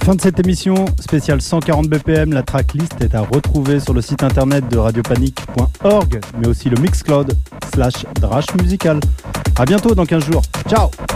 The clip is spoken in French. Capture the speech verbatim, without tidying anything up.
Fin de cette émission spéciale cent quarante B P M. La tracklist est à retrouver sur le site internet de radiopanique point org, mais aussi le Mixcloud slash Drash Musical. À bientôt dans quinze jours. Ciao!